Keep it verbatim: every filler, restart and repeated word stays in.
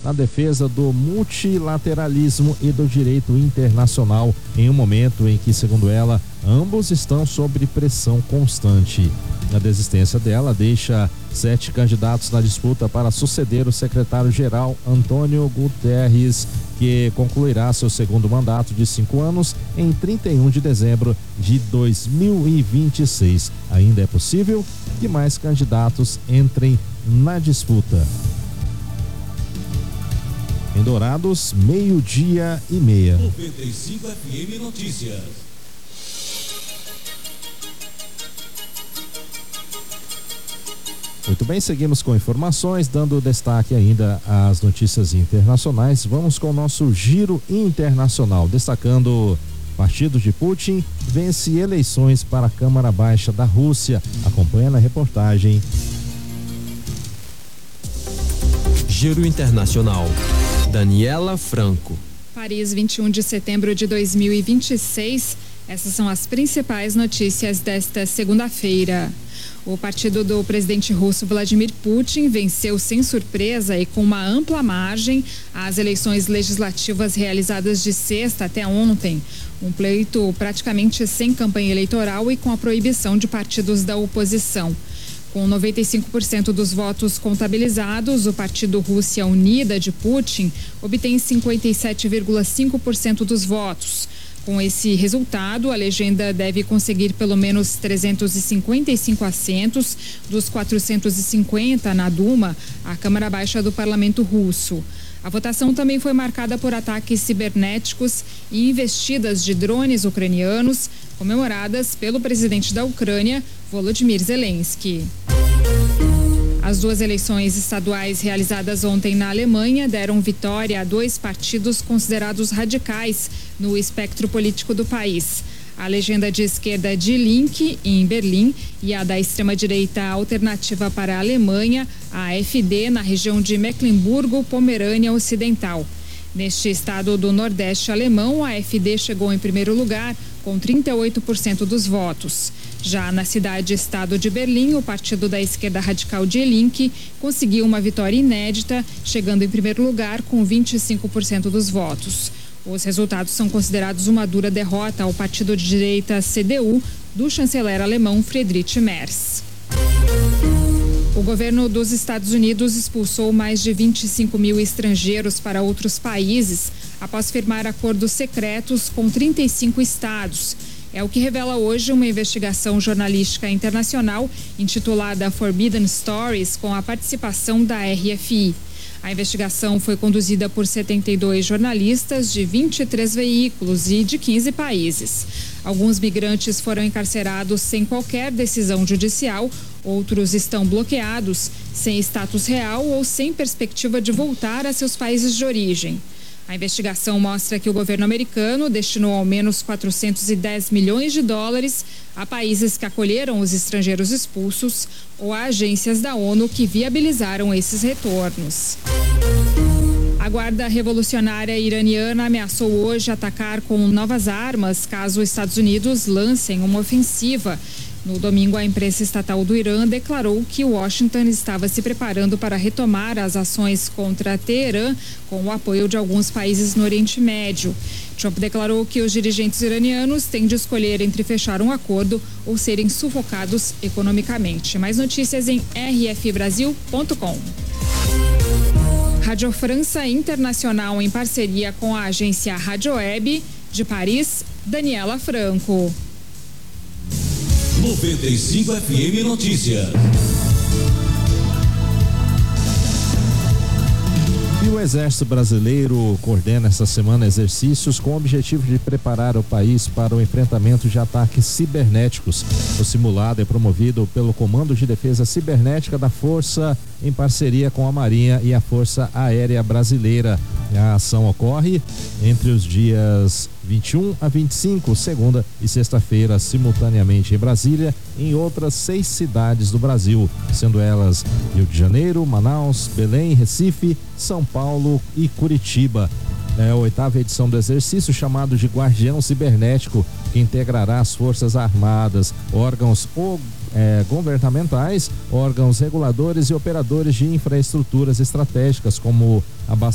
na defesa do multilateralismo e do direito internacional, em um momento em que, segundo ela, ambos estão sob pressão constante. A desistência dela deixa sete candidatos na disputa para suceder o secretário-geral Antônio Guterres, que concluirá seu segundo mandato de cinco anos em trinta e um de dezembro de dois mil e vinte e seis. Ainda é possível que mais candidatos entrem na disputa. Em Dourados, meio-dia e meia. noventa e cinco F M Notícias. Muito bem, seguimos com informações, dando destaque ainda às notícias internacionais. Vamos com o nosso giro internacional, destacando: partido de Putin vence eleições para a Câmara Baixa da Rússia. Acompanha na reportagem. Giro Internacional. Daniela Franco. Paris, vinte e um de setembro de dois mil e vinte e seis. Essas são as principais notícias desta segunda-feira. O partido do presidente russo Vladimir Putin venceu sem surpresa e com uma ampla margem as eleições legislativas realizadas de sexta até ontem. Um pleito praticamente sem campanha eleitoral e com a proibição de partidos da oposição. Com noventa e cinco por cento dos votos contabilizados, o partido Rússia Unida de Putin obtém cinquenta e sete vírgula cinco por cento dos votos. Com esse resultado, a legenda deve conseguir pelo menos trezentos e cinquenta e cinco assentos dos quatrocentos e cinquenta na Duma, a Câmara Baixa do Parlamento Russo. A votação também foi marcada por ataques cibernéticos e investidas de drones ucranianos, comemoradas pelo presidente da Ucrânia, Volodymyr Zelensky. As duas eleições estaduais realizadas ontem na Alemanha deram vitória a dois partidos considerados radicais no espectro político do país. A legenda de esquerda Die Linke, em Berlim, e a da extrema-direita Alternativa para a Alemanha, a AfD, na região de Mecklemburgo-Pomerânia Ocidental. Neste estado do Nordeste alemão, a AfD chegou em primeiro lugar, com trinta e oito por cento dos votos. Já na cidade-estado de Berlim, o partido da esquerda radical Die Linke conseguiu uma vitória inédita, chegando em primeiro lugar com vinte e cinco por cento dos votos. Os resultados são considerados uma dura derrota ao partido de direita C D U do chanceler alemão Friedrich Merz. O governo dos Estados Unidos expulsou mais de vinte e cinco mil estrangeiros para outros países após firmar acordos secretos com trinta e cinco estados. É o que revela hoje uma investigação jornalística internacional intitulada Forbidden Stories, com a participação da R F I. A investigação foi conduzida por setenta e dois jornalistas de vinte e três veículos e de quinze países. Alguns migrantes foram encarcerados sem qualquer decisão judicial, outros estão bloqueados, sem status real ou sem perspectiva de voltar a seus países de origem. A investigação mostra que o governo americano destinou ao menos quatrocentos e dez milhões de dólares a países que acolheram os estrangeiros expulsos ou a agências da ONU que viabilizaram esses retornos. A Guarda Revolucionária Iraniana ameaçou hoje atacar com novas armas caso os Estados Unidos lancem uma ofensiva. No domingo, a imprensa estatal do Irã declarou que Washington estava se preparando para retomar as ações contra Teherã com o apoio de alguns países no Oriente Médio. Trump declarou que os dirigentes iranianos têm de escolher entre fechar um acordo ou serem sufocados economicamente. Mais notícias em r f brasil ponto com. Rádio França Internacional, em parceria com a agência Rádio Web de Paris, Daniela Franco. noventa e cinco F M Notícias. E o Exército Brasileiro coordena essa semana exercícios com o objetivo de preparar o país para o enfrentamento de ataques cibernéticos. O simulado é promovido pelo Comando de Defesa Cibernética da Força, em parceria com a Marinha e a Força Aérea Brasileira. A ação ocorre entre os dias vinte e um a vinte e cinco, segunda e sexta-feira, simultaneamente em Brasília e em outras seis cidades do Brasil, sendo elas Rio de Janeiro, Manaus, Belém, Recife, São Paulo e Curitiba. É a oitava edição do exercício, chamado de Guardião Cibernético, que integrará as Forças Armadas, órgãos ou É, governamentais, órgãos reguladores e operadores de infraestruturas estratégicas, como a